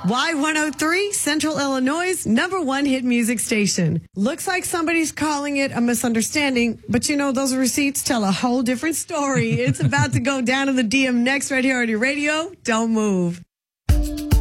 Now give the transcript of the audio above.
Y103, Central Illinois' #1 hit music station. Looks like somebody's calling it a misunderstanding, but you know, those receipts tell a whole different story. It's about to go down in the DM next right here on your radio. Don't move.